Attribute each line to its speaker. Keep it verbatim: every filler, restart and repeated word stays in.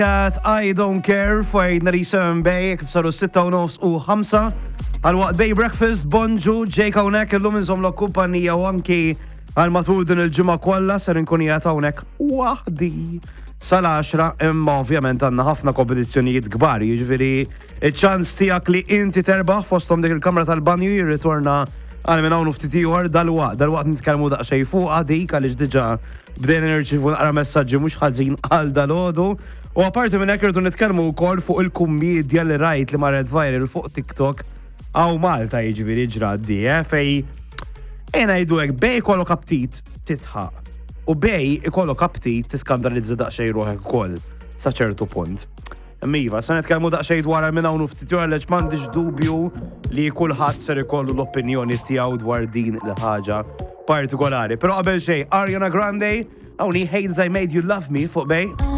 Speaker 1: Cat I don't care fejn narisem bej kif saru sitta u nofs u ħamsa għal waqt bej breakfast bonġu Jake hawnhekk illum inżomm l kumpanija u anki għal matul din il-ġimgħa kollha ser inkun qiegħed hawnhekk waħdi sal-għaxra imma ovvjament għandna ħafna kompetizzjonijiet kbar, jiġifieri iċ-ċans tiegħek li inti terbaħ fosthom dik il-kamra tal-banju jirritorna għal minn hawn ftit ieħor dal-waqt, dal-waqt nitkellmu daqsxejn fuqha dik għaliex diġà bdejna nirċievu naqra messaġġi mhux ħażin għal dal-għodu. U apparti minn hekk irdu nitkellmu wkoll fuq il-kummedja li rajt li marret viral fuq TikTok għaw Malta jiġifieri ġra għaddejja fej ejn ngħidu hekk bej ikollok aptit titħaq u bej ikollok aptit tiskandalizza daqsxejn ruħek ukoll sa ċertu punt. Miva, se nitkellmu daqsxejn dwar minn hawn ftit ieħor għaliex m'għandix dubju li kulħadd ser ikollu l-opinjoni tiegħu dwar din il-ħaġa partikolari. Però qabel xejn Ariana Grande hawnhi Hate That I Made You Love Me fuq bej.